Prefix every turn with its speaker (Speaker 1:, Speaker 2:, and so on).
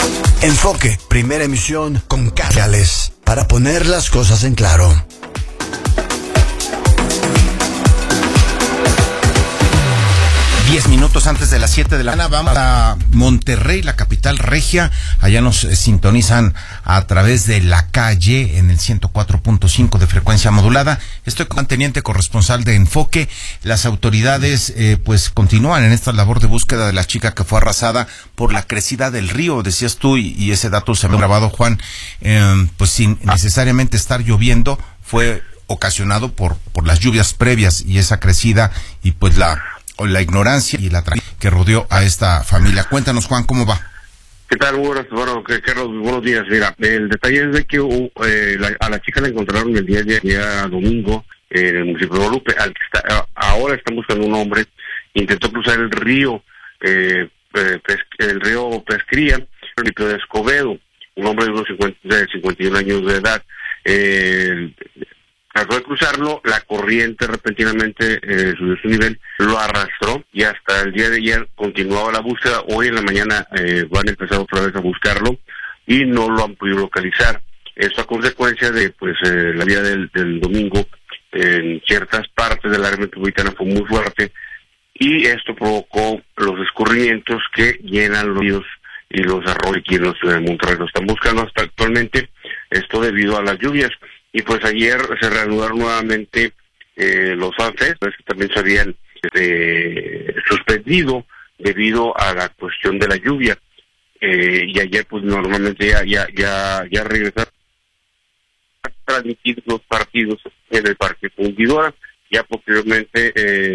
Speaker 1: Enfoque, primera emisión con Carles, para poner las cosas en claro.
Speaker 2: Diez minutos antes de las 7 de la mañana vamos a Monterrey, la capital regia. Allá nos sintonizan a través de La Calle en el 104.5 de frecuencia modulada. Estoy con el teniente corresponsal de Enfoque. Las autoridades pues continúan en esta labor de búsqueda de la chica que fue arrasada por la crecida del río, decías tú, y ese dato se me ha grabado, Juan, pues sin necesariamente estar lloviendo, fue ocasionado por las lluvias previas y esa crecida y pues la ignorancia y la tragedia que rodeó a esta familia. Cuéntanos, Juan, ¿cómo va?
Speaker 3: ¿Qué tal? Carlos, buenos días. Mira, el detalle es de que a la chica la encontraron el día domingo en el municipio de Guadalupe. Ahora están buscando un hombre. Intentó cruzar el río, el río Pesquería, el municipio de Escobedo, un hombre de 51 años de edad. Trató de cruzarlo, la corriente repentinamente subió su nivel, lo arrastró y hasta el día de ayer continuaba la búsqueda. Hoy en la mañana van a empezar otra vez a buscarlo y no lo han podido localizar. Esto a consecuencia de la vida del domingo en ciertas partes del área metropolitana fue muy fuerte y esto provocó los escurrimientos que llenan los ríos y los arroyos aquí en la ciudad de Monterrey. Lo están buscando hasta actualmente, esto debido a las lluvias. Y pues ayer se reanudaron nuevamente los ANFES, que también se habían suspendido debido a la cuestión de la lluvia. Y ayer pues normalmente ya regresaron a transmitir los partidos en el Parque Fundidora. Ya posteriormente